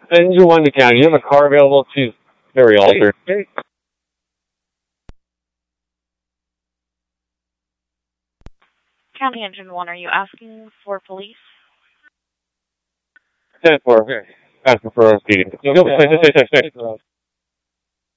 Engine 1 to county. You have a car available? She's very altered. Hey. County Engine 1, are you asking for police? 10-4. Asking for a speeding. Stay.